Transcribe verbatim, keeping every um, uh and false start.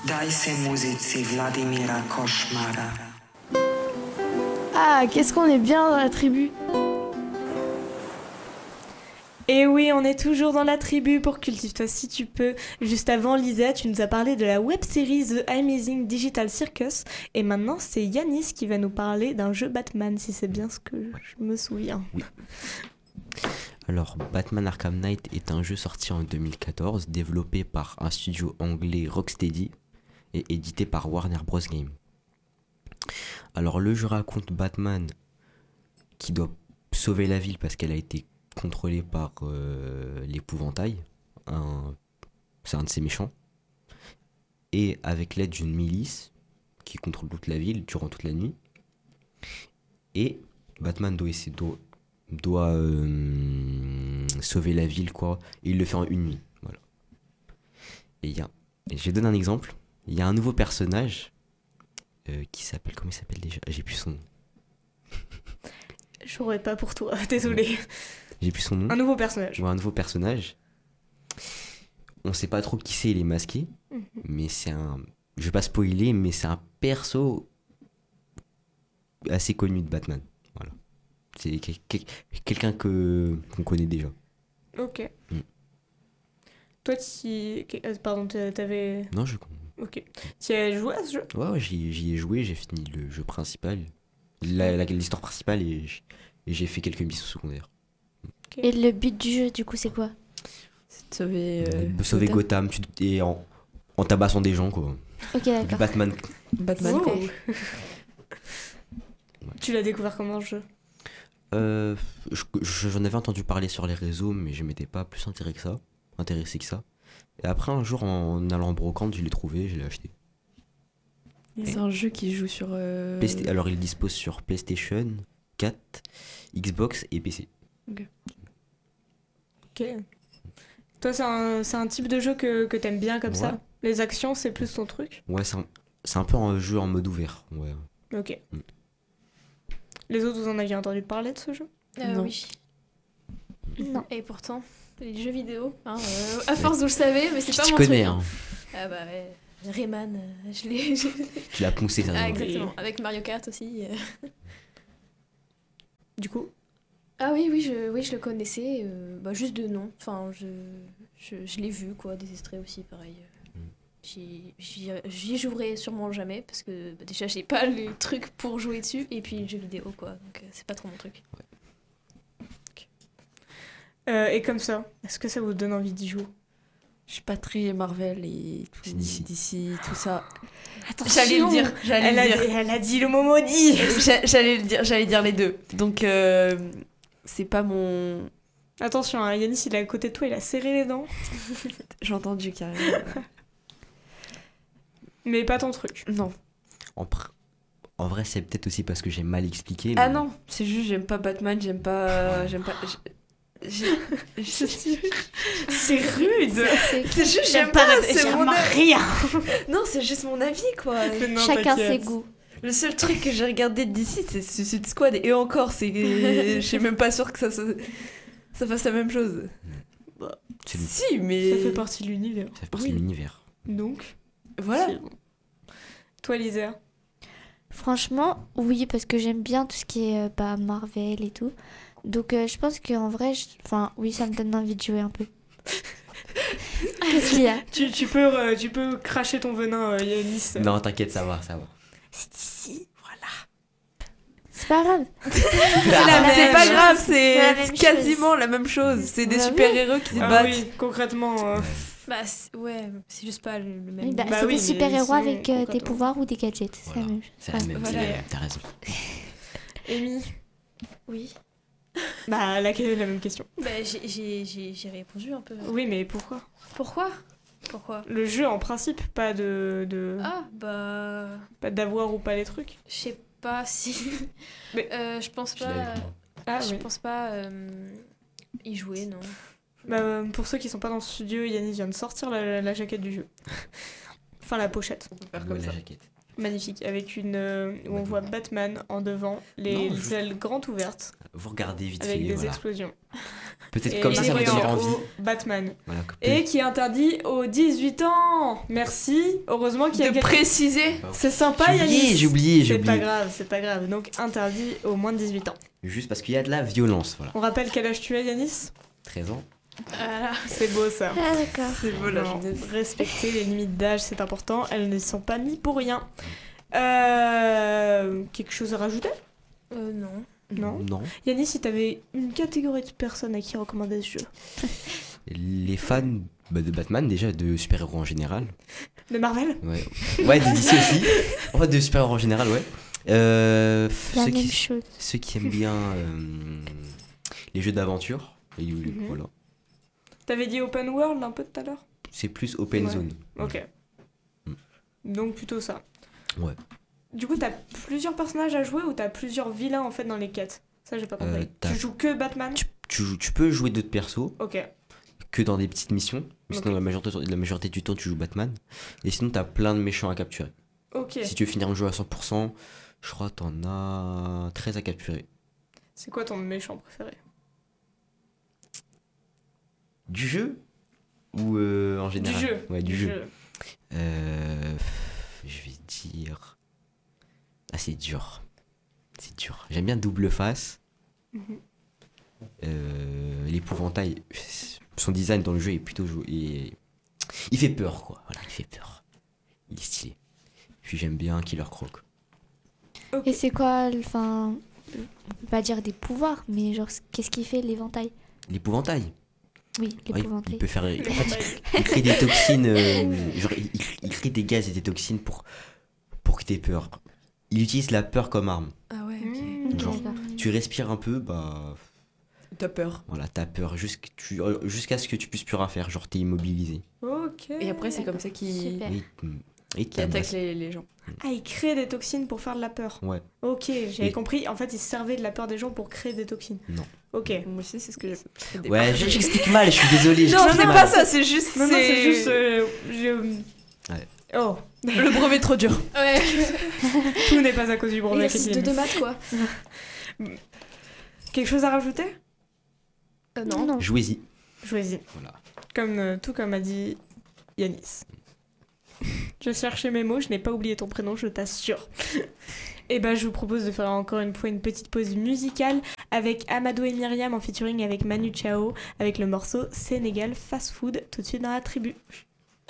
Daj se muzici Vladimira Košmara. Ah, qu'est-ce qu'on est bien dans la tribu. Et oui, on est toujours dans la tribu pour Cultive-toi si tu peux. Juste avant, Lisa, tu nous as parlé de la web-série The Amazing Digital Circus. Et maintenant, c'est Yanis qui va nous parler d'un jeu Batman, si c'est bien ce que je me souviens. Oui. Alors, Batman Arkham Knight est un jeu sorti en deux mille quatorze, développé par un studio anglais Rocksteady et édité par Warner Bros. Games. Alors, le jeu raconte Batman qui doit sauver la ville parce qu'elle a été contrôlée par euh, l'épouvantail. Un... C'est un de ses méchants. Et avec l'aide d'une milice qui contrôle toute la ville durant toute la nuit. Et Batman doit essayer de... doit euh, sauver la ville, quoi. Et il le fait en une nuit. Voilà. Et il y a... Et je vais donner un exemple. Il y a un nouveau personnage euh, qui s'appelle... Comment il s'appelle déjà ? J'ai plus son nom. J'aurais pas pour toi, désolé. J'ai plus son nom. Un nouveau personnage. Ouais, un nouveau personnage. On sait pas trop qui c'est, il est masqué. Mm-hmm. Mais c'est un... Je vais pas spoiler, mais c'est un perso assez connu de Batman. Voilà. C'est quel- quel- quelqu'un que qu'on connaît déjà. Ok. Mm. Toi, tu... euh, Pardon, t'a- t'avais... Non, je... Ok. Tu as joué à ce jeu ? Ouais, ouais, j'y, j'y ai joué, j'ai fini le jeu principal. La, la- l'histoire principale et, j'- et j'ai fait quelques missions secondaires. Et le but du jeu, du coup, c'est quoi ? C'est de sauver. Euh, Euh, sauver Gotham, tu, et en, en tabassant des gens, quoi. Ok, Du d'accord. Batman. Batman. Oh. quoi. Tu l'as découvert comment, ce jeu ? Euh, je- je- j'en avais entendu parler sur les réseaux, mais je m'étais pas plus intéressé que ça. Intéressé que ça. Et après, un jour, en allant en brocante, je l'ai trouvé, je l'ai acheté. C'est un jeu qui joue sur. euh, Playsta- Alors, il dispose sur PlayStation quatre, Xbox et P C. Ok. Toi, c'est un, c'est un type de jeu que, que t'aimes bien comme Ouais. ça ? Les actions, c'est plus ton truc ? Ouais, c'est un, c'est un peu un jeu en mode ouvert. Ouais. Ok. Mm. Les autres, vous en aviez entendu parler de ce jeu ? Euh, Non. Oui. Non. Et pourtant, les jeux vidéo, hein, euh, à force vous le savez, mais c'est Tu pas t'y mon connais, truc. hein. Ah bah ouais. Rayman, euh, je l'ai. je- Tu l'as poncé, ça. Ah, se voit. exactement. Avec Mario Kart aussi. euh. Du coup, Ah oui, oui, je, oui, je le connaissais, euh, bah, juste de nom. Enfin, je, je, je l'ai vu, quoi, des extraits aussi, pareil. Mm. J'y, j'y, j'y jouerai sûrement jamais, parce que bah, déjà, j'ai pas les trucs pour jouer dessus, et puis le jeu vidéo, quoi, donc euh, c'est pas trop mon truc. euh, et comme ça, est-ce que ça vous donne envie d'y jouer ? Je suis pas très Marvel et tout. C'est d'ici. D'ici, tout ça. Attention, J'allais le dire. J'allais Elle le a, dire. elle a dit le mot maudit. J'a- J'allais le dire. J'allais dire les deux. Donc, euh, c'est pas mon. Attention, hein, Yanis, il est à côté de toi, il a serré les dents. J'ai entendu carrément. Mais pas ton truc. Non. En, pr- en vrai, c'est peut-être aussi parce que j'ai mal expliqué. Ah mais- non, c'est juste j'aime pas Batman, j'aime pas. J'aime pas. j'ai- j'ai- C'est rude. C'est juste j'aime pas pas, la- c'est j'aime mon avis. rien. Non, c'est juste mon avis quoi. Mais non, Chacun ses t'inquiète. goûts. Le seul truc que j'ai regardé d'ici, c'est Suicide Squad et encore, c'est. Je suis même pas sûre que ça, se- ça fasse la même chose. C'est le- Si, mais. Ça fait partie de l'univers. Ça fait partie Oui. de l'univers. Donc, Voilà. c'est bon. Toi, Lisa. Franchement, oui, parce que j'aime bien tout ce qui est euh, bah, Marvel et tout. Donc, euh, je pense qu'en vrai, je- enfin, oui, ça me donne envie de jouer un peu. Qu'est-ce qu'il y a ? Tu, tu, peux, euh, tu peux cracher ton venin, euh, Yanis. Non, t'inquiète, ça va, ça va. C'est ici, voilà. C'est pas grave. C'est la la- même c'est pas chose. grave, C'est la c'est même quasiment la même chose. C'est des Ouais. super-héros qui se Ah battent. oui, concrètement. euh, Bah, c'est- ouais, c'est juste pas le, le même. Oui, bah, Bah c'est oui, des mais super-héros sinon, avec euh, des concrètement. pouvoirs ou des gadgets. C'est Voilà. la même chose. C'est la Ouais. même, Voilà. c'est la même, t'as raison. Amy. Oui. Bah, laquelle est la même question. Bah, j'ai, j'ai, j'ai, j'ai répondu un peu. Oui, mais pourquoi ? Pourquoi Pourquoi Le jeu en principe, pas de, de Ah, bah. pas d'avoir ou pas les trucs. Je sais pas si. Mais- Euh, je pense Je l'avais pas. vu, moi. Ah je oui. pense pas euh, y jouer, non. Bah, euh, pour ceux qui sont pas dans le studio, Yanis vient de sortir la, la jaquette du jeu. Enfin, la pochette. On peut faire Ouais, comme la ça. jaquette. Magnifique, avec une euh, où on voit Batman en devant, les Non, juste- ailes grandes ouvertes, Vous regardez vite avec fait, des voilà. explosions. Peut-être Et comme ça, ça vous marqué donnera en envie. haut, Batman. Voilà, que- Et qui est interdit aux dix-huit ans. Merci. Heureusement qu'il y a De quelqu'un- préciser. C'est sympa, J'ai oublié, Yanis. j'ai oublié, j'ai C'est pas oublié. grave, c'est pas grave. Donc interdit aux moins de dix-huit ans. Juste parce qu'il y a de la violence, voilà. On rappelle quel âge tu as, Yanis? treize ans. Voilà. C'est beau ça. Ah, d'accord. C'est beau la Non, jeunesse. respecter les limites d'âge, c'est important. Elles ne sont pas mises pour rien. Euh, quelque chose à rajouter? Euh, non. Non. Non. Yanis, si t'avais une catégorie de personnes à qui recommander ce jeu? Les fans bah, de Batman, déjà, de super-héros en général. De Marvel? Ouais, ouais de D C aussi. En fait, de super-héros en général, ouais. Euh, La ceux, même qui, chose. ceux qui aiment bien euh, les jeux d'aventure. Et, Mhm. voilà. T'avais dit open world un peu tout à l'heure? C'est plus open Ouais. zone. Ok. Mm. Donc plutôt ça. Ouais. Du coup, t'as plusieurs personnages à jouer ou t'as plusieurs vilains en fait dans les quêtes? Ça, j'ai pas compris. Euh, t'as- tu joues que Batman? Tu, tu, joues- tu peux jouer d'autres persos Ok. que dans des petites missions. Mais sinon, Ok. la majorité, la majorité du temps, tu joues Batman. Et sinon, t'as plein de méchants à capturer. Ok. Si tu veux finir le jeu à cent pour cent, je crois que t'en as treize à capturer. C'est quoi ton méchant préféré? Du jeu ou euh, en Du général? jeu. Ouais, du, jeu. Euh, je vais dire. Ah, c'est dur. C'est dur. J'aime bien Double Face. Mhm. Euh, L'épouvantail. Son design dans le jeu est plutôt. jou- et- Il fait peur, quoi. Voilà, il fait peur. Il est stylé. Puis j'aime bien Killer Croc. Ok. Et c'est quoi, le- enfin, on peut pas dire des pouvoirs, mais genre, qu'est-ce qui fait l'éventail? L'épouvantail. Oui, Ouais, il, l'épouvantail. il peut faire. En Les fait, batailles. il crée des toxines. euh, genre, il, il- il crée des gaz et des toxines pour, pour que t'aies peur. Il utilise la peur comme arme. Ah ouais, ok. Mmh. Genre, D'accord. Tu respires un peu, bah. T'as peur. Voilà, t'as peur jusqu'- tu- euh, jusqu'à ce que tu puisses plus rien faire. Genre, t'es immobilisé. Ok. Et après, c'est comme ça qu'il Super. Et, et qu'il attaque tabasse. les, les gens. Ah, il crée des toxines pour faire de la peur. Ouais. Ok, j'avais Et- compris. En fait, il se servait de la peur des gens pour créer des toxines. Non. Ok. Moi aussi, c'est ce que j'ai. Ouais, je- j'explique mal, je suis désolé. Non, j'explique c'est mal. pas ça, c'est juste. Non, non, c'est juste. euh, je... Ouais. Oh, Le brevet trop dur. Ouais. tout n'est pas à cause du brevet. Exercice de deux maths, quoi. Quelque chose à rajouter? Euh, non. Non. Jouez-y. Jouez-y. Voilà. Comme, euh, tout comme a dit Yanis. Je cherchais mes mots, je n'ai pas oublié ton prénom, je t'assure. Et ben, je vous propose de faire encore une fois une petite pause musicale avec Amadou et Myriam en featuring avec Manu Chao avec le morceau Sénégal Fast Food tout de suite dans la tribu.